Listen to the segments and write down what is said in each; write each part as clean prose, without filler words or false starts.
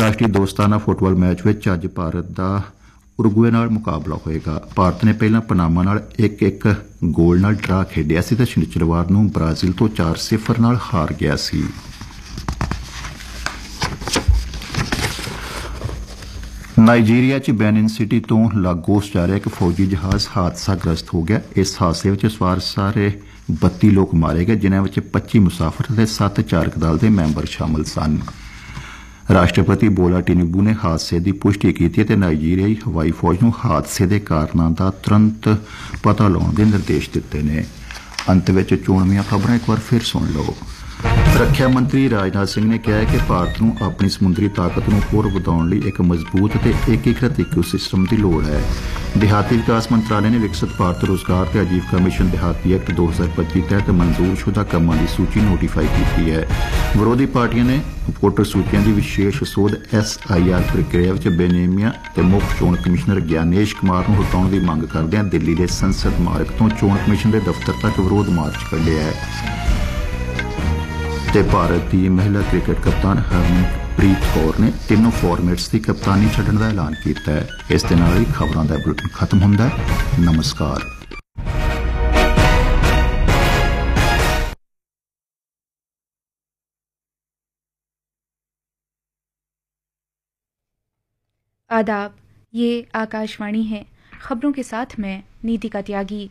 अंतर्राष्ट्रीय दोस्ताना football match which अज भारत का उरुगवे नाल मुकाबला होएगा। भारत ने पहला पनामा नाल 1-1 गोल नाल ड्रा खेडिया सी ते शनिचरवार नूं ब्राजील तो 4-0 नाल हार गया सी। नाइजीरिया च बेनिन सिटी तो लागोस जा रहा एक फौजी जहाज हादसाग्रस्त हो गया। इस हादसे में सवार सारे 32 लोग मारे गए, जिन्हां विच 25 मुसाफिर ते 7 चालक दल के मैंबर शामिल सन। राष्ट्रपति बोला टिनुबू ने हादसे की पुष्टि की ते नाइजीरियाई हवाई फौज नूं हादसे के कारणों का तुरंत पता लाने के निर्देश दिते ने। अंत में चोणवीं खबरें एक बार फिर सुन लो। रक्षा मंत्री राजनाथ सिंह ने कहा है कि भारत नूं अपनी समुद्री ताकत नूं होर वधाउण लई एक मजबूत ते एकीकृत इकोसिस्टम की लोड़ है। देहाती विकास मंत्रालय ने विकसित भारत रोजगार ते आजीविका मिशन देहाती एक्ट 2025 तहत मंजूरशुदा कामां की सूची नोटिफाई की है। विरोधी पार्टियां ने वोटर सूचियां की विशेष सोध SIR प्रक्रिया में बेनेमिया ते मुख्य चोण कमिश्नर ज्ञानेश कुमार नूं हटाउण की मंग करदिआं दिल्ली के संसद मार्ग तो चोण कमिशन के दफ्तर तक विरोध मार्च कढिआ है। ते भारत की महिला क्रिकेट कप्तान हरमनप्रीत कौर ने तीनों फॉर्मेट्स की कप्तानी छड्डण का ऐलान किया है। इस दे नाल ही खबरों का बुलेटिन खत्म होंदा है। नमस्कार। आदाब, ये आकाशवाणी है। खबरों के साथ मैं नीतिका त्यागी।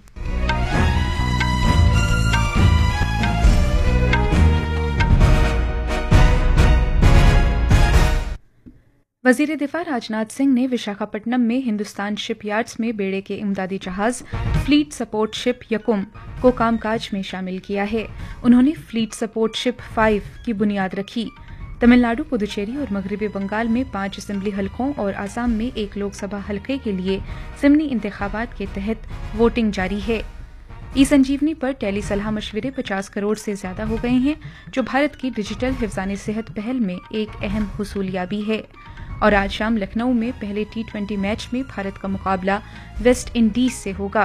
वजीर दिफा राजनाथ सिंह ने विशाखापट्टनम में हिंदुस्तान शिपयार्ड्स में बेड़े के इमदादी जहाज फ्लीट सपोर्ट शिप यकुम को कामकाज में शामिल किया है। उन्होंने फ्लीट सपोर्ट शिप 5 की बुनियाद रखी। तमिलनाडु, पुदुचेरी और मगरबी बंगाल में 5 असेंबली हलकों और आसाम में 1 लोकसभा हलके के लिए ज़िमनी इंतखाबात के तहत वोटिंग जारी है। ई संजीवनी पर टेली सलाह मशवरे 50 करोड़ से ज्यादा हो गए हैं, जो भारत की डिजिटल हिफ्ज़ान सेहत पहल में एक अहम हुसूलियाबी है। और आज शाम लखनऊ में पहले T20 मैच में भारत का मुकाबला वेस्ट इंडीज से होगा।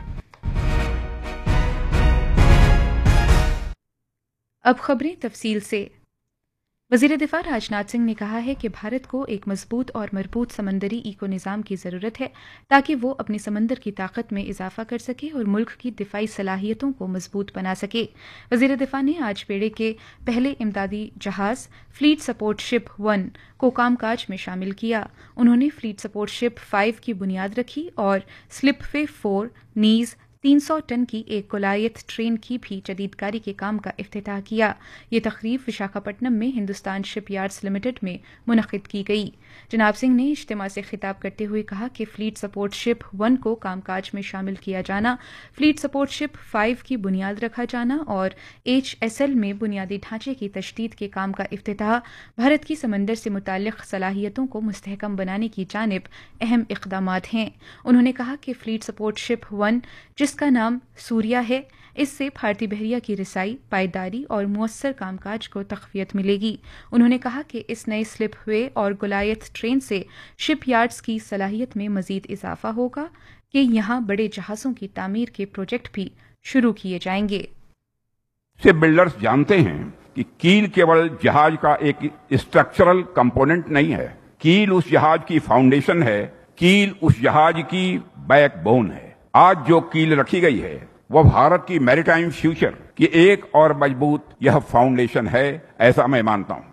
अब खबरें तफसील से। वजीर दिफा राजनाथ सिंह ने कहा है कि भारत को एक मजबूत और मरबूत समंदरी इको निज़ाम की ज़रूरत है, ताकि वो अपनी समंदर की ताकत में इजाफा कर सके और मुल्क की दिफाई सलाहियतों को मजबूत बना सके। वजीर दिफा ने आज बेड़े के पहले इमदादी जहाज फ्लीट सपोर्ट शिप 1 को कामकाज में शामिल किया। उन्होंने फ्लीट सपोर्ट शिप 5 की बुनियाद रखी और स्लिपवे 4 नीज 300 टन की एक कोलायत ट्रेन की भी जदीदकारी के काम का इफ्तिताह किया। ये तकरीब विशाखापट्टनम में हिंदुस्तान शिपयार्ड्स लिमिटेड में मुनक़िद की गई। जनाब सिंह ने इज्तिमा से खिताब करते हुए कहा कि फ्लीट सपोर्ट शिप 1 को कामकाज में शामिल किया जाना, फ्लीट सपोर्ट शिप 5 की बुनियाद रखा जाना और HSL में बुनियादी ढांचे की तशदीद के काम का इफ्तिताह भारत की समंदर से मुताल्लिक़ सलाहियतों को मुस्तहकम बनाने की जानिब अहम इक़दामात हैं। उन्होंने कहा कि फ्लीट सपोर्ट शिप 1 जिसका नाम सूर्या है, इससे भारतीय बहरिया की रिसाई, पायदारी और मुअस्सर कामकाज को तक़वियत मिलेगी। उन्होंने कहा कि इस नए स्लिपवे और गुलायत ट्रेन से शिपयार्ड्स की सलाहियत में मजीद इजाफा होगा कि यहाँ बड़े जहाज़ों की तामीर के प्रोजेक्ट भी शुरू किए जाएंगे। शिप बिल्डर्स जानते हैं कि कील केवल जहाज का एक स्ट्रक्चरल कंपोनेंट नहीं है। कील उस जहाज की फाउंडेशन है, कील उस जहाज की बैकबोन है। आज जो कील रखी गई है वह भारत की मैरीटाइम फ्यूचर की एक और मजबूत यह फाउंडेशन है, ऐसा मैं मानता हूं।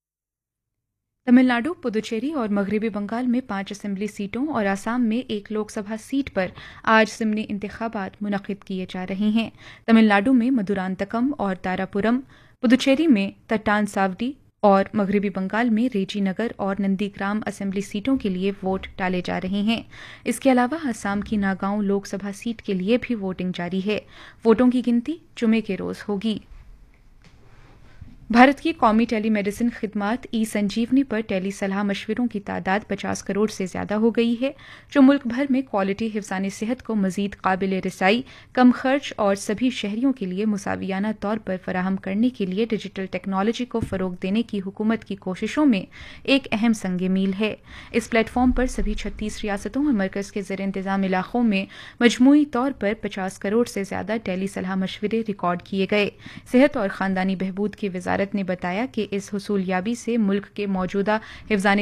तमिलनाडु, पुदुचेरी और मगरबी बंगाल में 5 असेंबली सीटों और आसाम में 1 लोकसभा सीट पर आज ज़िमनी इंतखाबात मुनक़िद किए जा रहे हैं। तमिलनाडु में मदुरांतकम और तारापुरम, पुदुचेरी में तट्टान सावडी और मगरबी बंगाल में रेजीनगर और नंदीग्राम असेंबली सीटों के लिए वोट डाले जा रहे हैं। इसके अलावा असम की नागांव लोकसभा सीट के लिए भी वोटिंग जारी है। वोटों की गिनती जुमे के रोज होगी। भारत की कौमी टेलीमेडिसिन खिदमात ई संजीवनी पर टेली सलाह मशवरों की तादाद 50 करोड़ से ज्यादा हो गई है, जो मुल्क भर में क्वालिटी हिफ्ज़ान सेहत को मजीद काबिल रसाई, कम खर्च और सभी शहरियों के लिए मुसावियाना तौर पर फराहम करने के लिए डिजिटल टेक्नोलॉजी को फ़रोग देने की हुकूमत की कोशिशों में एक अहम संग मील है। इस प्लेटफॉर्म पर सभी 36 रियासतों और मरकज़ के ज़ेर इंतज़ाम इलाकों में मजमूई तौर पर 50 करोड़ से ज्यादा टेली सलाह मशवरे रिकॉर्ड किए गए। सेहत और ख़ानदानी बहबूद की वजारत ने बताया कि इस हुसूलियाबी से मुल्क के मौजूदा हिफ्ज़ान